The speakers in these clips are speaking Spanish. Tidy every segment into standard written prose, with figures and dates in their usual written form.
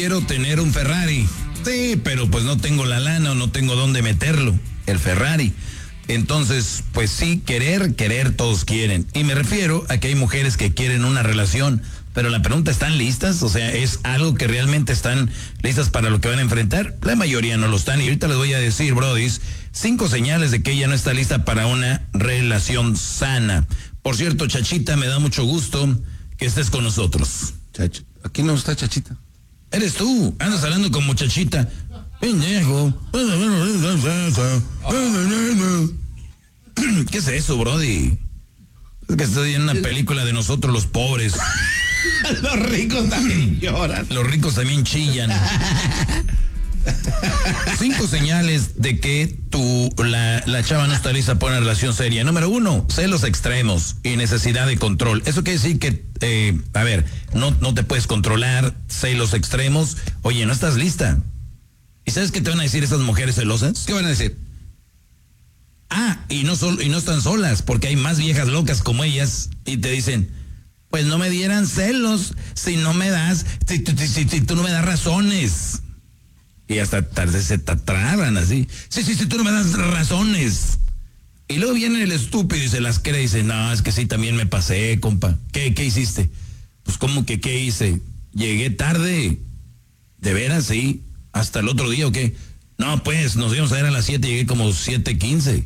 quiero tener un Ferrari. Sí, pero pues no tengo la lana o no tengo dónde meterlo, el Ferrari. Entonces, pues sí, querer, todos quieren. Y me refiero a que hay mujeres que quieren una relación, pero la pregunta, ¿están listas? O sea, ¿es algo que realmente están listas para lo que van a enfrentar? La mayoría no lo están, y ahorita les voy a decir, brodis, 5 señales de que ella no está lista para una relación sana. Por cierto, Chachita, me da mucho gusto que estés con nosotros. Aquí no está Chachita. Eres tú, andas hablando con muchachita. Pendejo. ¿Qué es eso, brody? Es que estoy en una película de nosotros los pobres. Los ricos también lloran. Los ricos también chillan. 5 señales de que la chava no está lista para una relación seria. Número 1, celos extremos y necesidad de control. Eso quiere decir que, no te puedes controlar, celos extremos. Oye, no estás lista. ¿Y sabes qué te van a decir esas mujeres celosas? ¿Qué van a decir? Y no están solas, porque hay más viejas locas como ellas y te dicen, pues no me dieran celos si no me das, si tú no me das razones. Y hasta tarde se traban así. Sí, tú no me das razones. Y luego viene el estúpido y se las cree y dice, no, es que sí, también me pasé, compa. ¿Qué hiciste? Pues, ¿cómo que qué hice? Llegué tarde. ¿De veras? Sí. ¿Hasta el otro día o qué? No, pues, nos íbamos a ver a las 7, llegué como 7:15.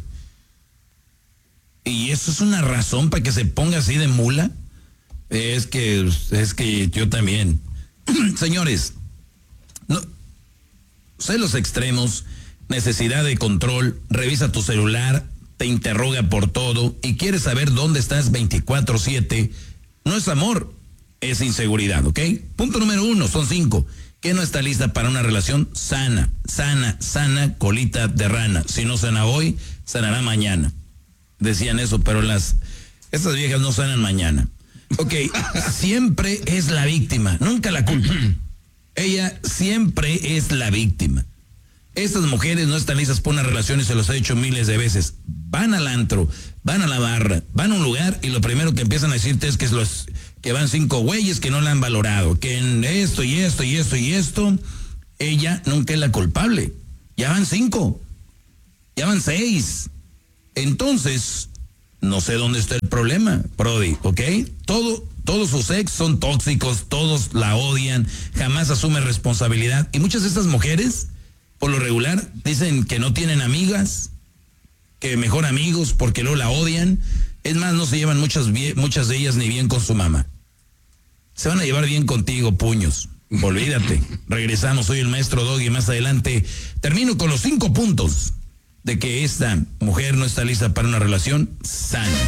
¿Y eso es una razón para que se ponga así de mula? Es que yo también. Señores, no, celos extremos, necesidad de control, revisa tu celular, te interroga por todo y quieres saber dónde estás 24/7. No es amor, es inseguridad, ¿ok? Punto número 1, son 5. Que no está lista para una relación sana, colita de rana. Si no sana hoy, sanará mañana. Decían eso, pero estas viejas no sanan mañana. Ok, siempre es la víctima, nunca la culpa. Ella siempre es la víctima. Estas mujeres no están listas para una relación y se los he dicho miles de veces. Van al antro, van a la barra, van a un lugar y lo primero que empiezan a decirte es que van 5 güeyes que no la han valorado, que en esto y esto y esto y esto, ella nunca es la culpable. Ya van 5, ya van 6. Entonces, no sé dónde está el problema, Brody, ¿ok? Todos sus ex son tóxicos, todos la odian, jamás asume responsabilidad. Y muchas de estas mujeres, por lo regular, dicen que no tienen amigas, que mejor amigos, porque luego la odian. Es más, no se llevan muchas de ellas ni bien con su mamá. Se van a llevar bien contigo, puños. Olvídate. Regresamos, soy el maestro Doggy. Más adelante termino con los 5 puntos de que esta mujer no está lista para una relación sana.